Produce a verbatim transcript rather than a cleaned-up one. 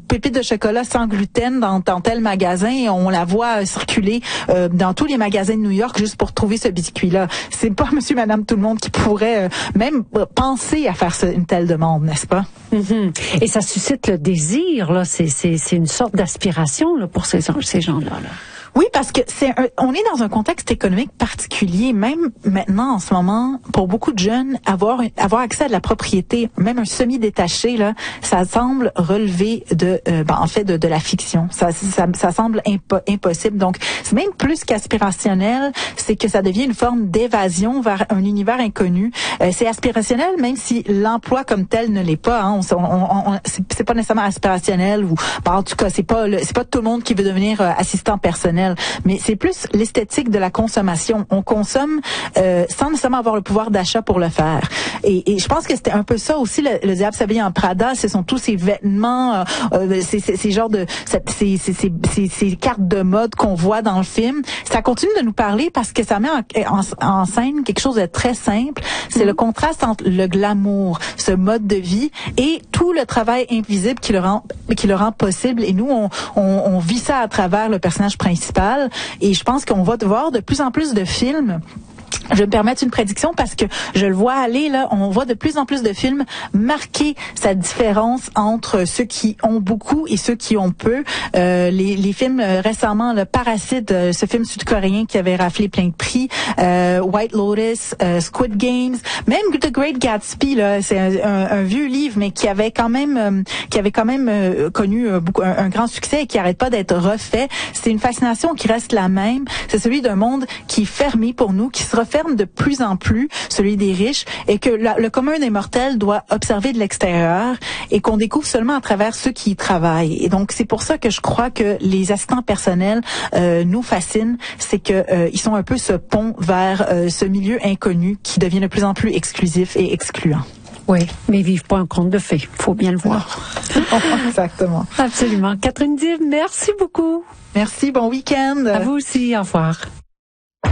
pépite de chocolat sans gluten dans, dans tel magasin et on la voit circuler euh, dans tous les magasins de New York juste pour trouver ce biscuit-là. C'est pas monsieur, madame, tout le monde qui pourrait euh, même penser à faire ce, une telle demande, n'est-ce pas? Mm-hmm. Et ça suscite le désir, là. C'est, c'est, c'est une sorte d'aspiration là, pour ces, ces gens-là. Là. Oui, parce que c'est un, on est dans un contexte économique particulier. Même maintenant, en ce moment, pour beaucoup de jeunes, avoir avoir accès à de la propriété, même un semi-détaché, là, ça semble relever de, euh, ben, en fait, de, de la fiction. Ça, ça, ça semble impo- impossible. Donc, c'est même plus qu'aspirationnel, c'est que ça devient une forme d'évasion vers un univers inconnu. Euh, c'est aspirationnel, même si l'emploi comme tel ne l'est pas. Hein. On, on, on, c'est, c'est pas nécessairement aspirationnel ou, ben, en tout cas, c'est pas, le, c'est pas tout le monde qui veut devenir euh, assistant personnel. Mais c'est plus l'esthétique de la consommation. On consomme euh, sans nécessairement avoir le pouvoir d'achat pour le faire. Et, et je pense que c'était un peu ça aussi, le, le diable s'habille en Prada. Ce sont tous ces vêtements, euh, euh, ces, ces, ces genres de, ces, ces, ces, ces, ces cartes de mode qu'on voit dans le film. Ça continue de nous parler parce que ça met en, en, en scène quelque chose de très simple. C'est mmh. le contraste entre le glamour, ce mode de vie, et tout le travail invisible qui le rend, qui le rend possible. Et nous, on, on, on vit ça à travers le personnage principal. Et je pense qu'on va voir de plus en plus de films. Je vais me permettre une prédiction parce que je le vois aller, là, on voit de plus en plus de films marquer sa différence entre ceux qui ont beaucoup et ceux qui ont peu. Euh, les, les films euh, récemment, le Parasite, euh, ce film sud-coréen qui avait raflé plein de prix, euh, White Lotus, euh, Squid Games, même The Great Gatsby, là, c'est un, un, un vieux livre, mais qui avait quand même, euh, qui avait quand même euh, connu euh, beaucoup, un, un grand succès et qui arrête pas d'être refait. C'est une fascination qui reste la même. C'est celui d'un monde qui est fermé pour nous, qui se referme de plus en plus, celui des riches, et que la, le commun des mortels doit observer de l'extérieur et qu'on découvre seulement à travers ceux qui y travaillent. Et donc, c'est pour ça que je crois que les assistants personnels euh, nous fascinent, c'est que euh, ils sont un peu ce pont vers euh, ce milieu inconnu qui devient de plus en plus exclusif et excluant. Oui, mais ils vivent pas un conte de fées, faut bien le voir. Exactement. Absolument. Catherine Dib, merci beaucoup. Merci, bon week-end. À vous aussi, au revoir.